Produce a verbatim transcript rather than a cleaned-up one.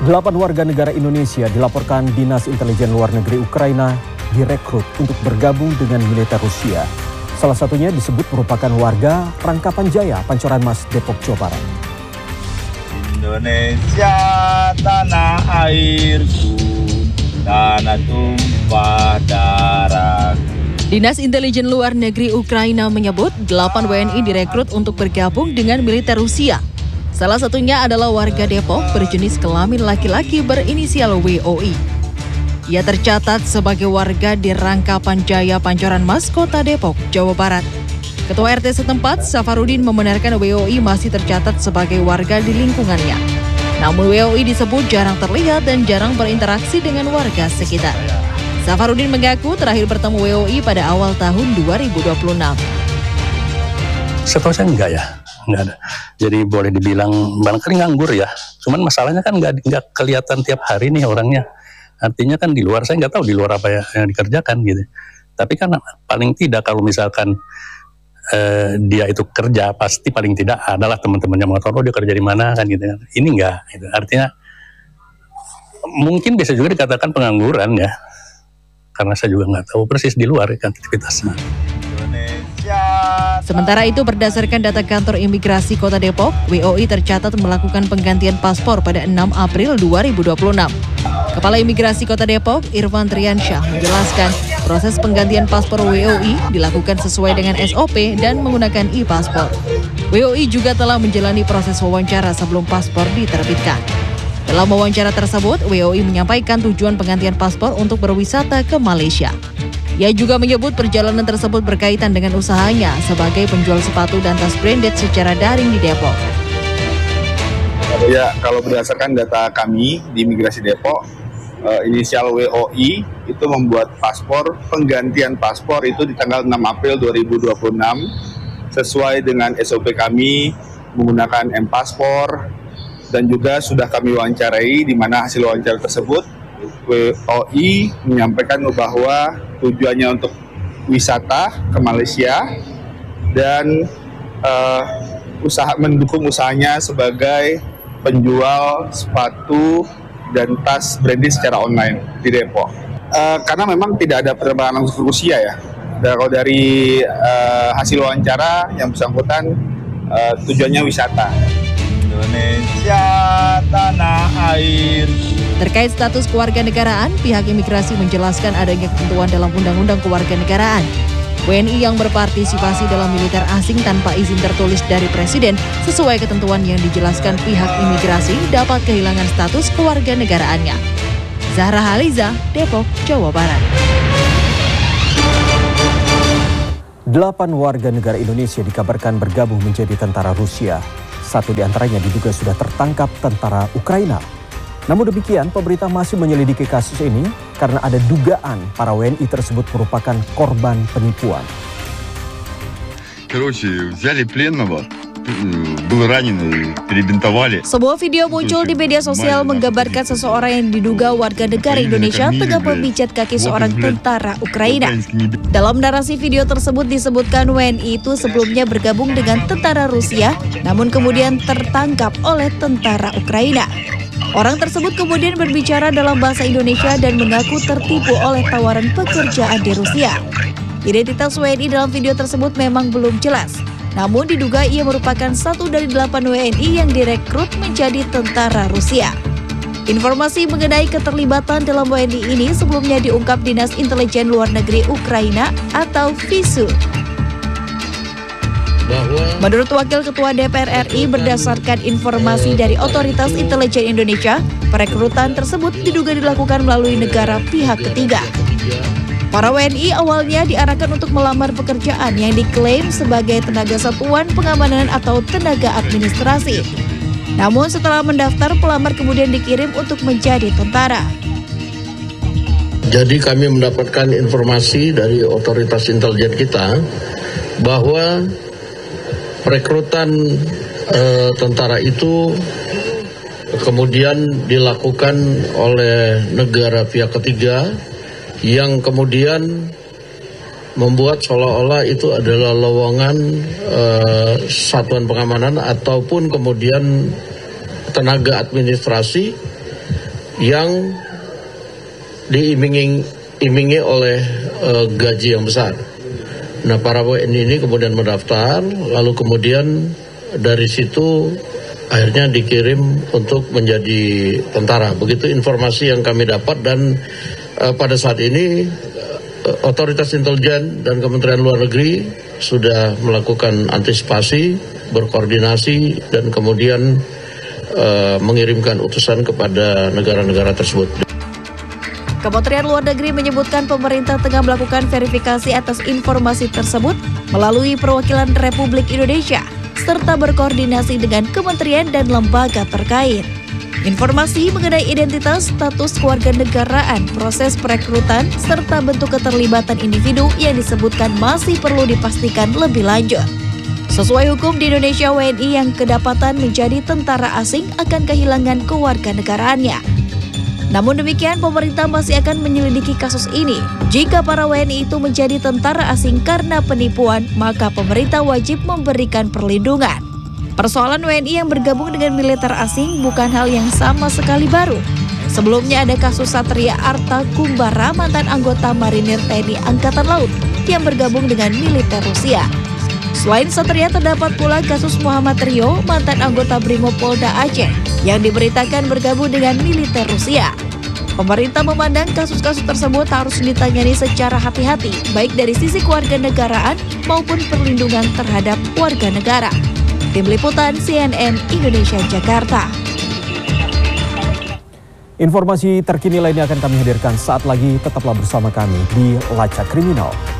Delapan warga negara Indonesia dilaporkan Dinas Intelijen Luar Negeri Ukraina direkrut untuk bergabung dengan militer Rusia. Salah satunya disebut merupakan warga Rangkapan Jaya, Pancoran Mas, Depok, Jawa Barat. Indonesia tanah airku, tanah tumpah darah. Dinas Intelijen Luar Negeri Ukraina menyebut delapan W N I direkrut untuk bergabung dengan militer Rusia. Salah satunya adalah warga Depok berjenis kelamin laki-laki berinisial W O I. Ia tercatat sebagai warga di Rangkapan Jaya, Pancoran Mas, Kota Depok, Jawa Barat. Ketua R T setempat, Safarudin, membenarkan W O I masih tercatat sebagai warga di lingkungannya. Namun W O I disebut jarang terlihat dan jarang berinteraksi dengan warga sekitar. Safarudin mengaku terakhir bertemu W O I pada awal tahun dua ribu dua puluh enam. Setahu saya enggak ya, enggak ada. Jadi boleh dibilang barangkali nganggur ya. Cuman masalahnya kan enggak, enggak kelihatan tiap hari nih orangnya. Artinya kan di luar, saya nggak tahu di luar apa ya yang dikerjakan gitu. Tapi kan paling tidak kalau misalkan eh, dia itu kerja, pasti paling tidak adalah teman-temannya mengatakan, oh dia kerja di mana kan gitu. Ini enggak, gitu. Artinya mungkin bisa juga dikatakan pengangguran ya. Karena saya juga nggak tahu persis di luar kan aktivitasnya. Sementara itu, berdasarkan data kantor imigrasi Kota Depok, W O I tercatat melakukan penggantian paspor pada enam April dua ribu dua puluh enam. Kepala Imigrasi Kota Depok, Irfan Triansyah, menjelaskan proses penggantian paspor W O I dilakukan sesuai dengan S O P dan menggunakan e-paspor. W O I juga telah menjalani proses wawancara sebelum paspor diterbitkan. Dalam wawancara tersebut, W O I menyampaikan tujuan penggantian paspor untuk berwisata ke Malaysia. Ia juga menyebut perjalanan tersebut berkaitan dengan usahanya sebagai penjual sepatu dan tas branded secara daring di Depok. Ya, kalau berdasarkan data kami di Imigrasi Depok, uh, inisial W O I itu membuat paspor, penggantian paspor itu di tanggal enam April dua ribu dua puluh enam sesuai dengan S O P kami menggunakan M-Paspor, dan juga sudah kami wawancarai di mana hasil wawancara tersebut W O I menyampaikan bahwa tujuannya untuk wisata ke Malaysia dan uh, usaha mendukung usahanya sebagai penjual sepatu dan tas branded secara online di Depok. Uh, karena memang tidak ada penerbangan langsung ke Rusia ya. Dan kalau dari uh, hasil wawancara yang bersangkutan uh, tujuannya wisata. Indonesia tanah air. Terkait status kewarganegaraan, pihak imigrasi menjelaskan adanya ketentuan dalam Undang-Undang Kewarganegaraan. W N I yang berpartisipasi dalam militer asing tanpa izin tertulis dari Presiden sesuai ketentuan yang dijelaskan pihak imigrasi dapat kehilangan status kewarganegaraannya. Zahra Haliza, Depok, Jawa Barat. Delapan warga negara Indonesia dikabarkan bergabung menjadi tentara Rusia. Satu di antaranya diduga sudah tertangkap tentara Ukraina. Namun demikian, pemerintah masih menyelidiki kasus ini karena ada dugaan para W N I tersebut merupakan korban penipuan. Короче, взяли пленного, был раненый, перебинтовали. Sebuah video muncul di media sosial menggambarkan seseorang yang diduga warga negara Indonesia tengah memijat kaki seorang tentara Ukraina. Dalam narasi video tersebut disebutkan W N I itu sebelumnya bergabung dengan tentara Rusia, namun kemudian tertangkap oleh tentara Ukraina. Orang tersebut kemudian berbicara dalam bahasa Indonesia dan mengaku tertipu oleh tawaran pekerjaan di Rusia. Identitas W N I dalam video tersebut memang belum jelas. Namun diduga ia merupakan satu dari delapan W N I yang direkrut menjadi tentara Rusia. Informasi mengenai keterlibatan dalam W N I ini sebelumnya diungkap Dinas Intelijen Luar Negeri Ukraina atau VISU. Menurut Wakil Ketua D P R R I, berdasarkan informasi dari Otoritas Intelijen Indonesia, perekrutan tersebut diduga dilakukan melalui negara pihak ketiga. Para W N I awalnya diarahkan untuk melamar pekerjaan yang diklaim sebagai tenaga satuan pengamanan atau tenaga administrasi. Namun setelah mendaftar, pelamar kemudian dikirim untuk menjadi tentara. Jadi kami mendapatkan informasi dari otoritas intelijen kita bahwa perekrutan eh, tentara itu kemudian dilakukan oleh negara pihak ketiga yang kemudian membuat seolah-olah itu adalah lowongan eh, satuan pengamanan ataupun kemudian tenaga administrasi yang diiming-imingi oleh uh, gaji yang besar. Nah, para W N I ini kemudian mendaftar, lalu kemudian dari situ akhirnya dikirim untuk menjadi tentara. Begitu informasi yang kami dapat, dan uh, pada saat ini uh, otoritas intelijen dan Kementerian Luar Negeri sudah melakukan antisipasi, berkoordinasi, dan kemudian uh, mengirimkan utusan kepada negara-negara tersebut. Kementerian Luar Negeri menyebutkan pemerintah tengah melakukan verifikasi atas informasi tersebut melalui perwakilan Republik Indonesia, serta berkoordinasi dengan kementerian dan lembaga terkait. Informasi mengenai identitas, status kewarganegaraan, proses perekrutan, serta bentuk keterlibatan individu yang disebutkan masih perlu dipastikan lebih lanjut. Sesuai hukum di Indonesia, W N I yang kedapatan menjadi tentara asing akan kehilangan kewarganegaraannya. Namun demikian, pemerintah masih akan menyelidiki kasus ini. Jika para W N I itu menjadi tentara asing karena penipuan, maka pemerintah wajib memberikan perlindungan. Persoalan W N I yang bergabung dengan militer asing bukan hal yang sama sekali baru. Sebelumnya ada kasus Satria Arta Kumbara, mantan anggota Marinir T N I Angkatan Laut yang bergabung dengan militer Rusia. Selain Satria, terdapat pula kasus Muhammad Rio, mantan anggota Brimopolda Aceh, yang diberitakan bergabung dengan militer Rusia. Pemerintah memandang kasus-kasus tersebut harus ditangani secara hati-hati, baik dari sisi kewarganegaraan maupun perlindungan terhadap warga negara. Tim Liputan C N N Indonesia, Jakarta. Informasi terkini lainnya akan kami hadirkan saat lagi. Tetaplah bersama kami di Lacak Kriminal.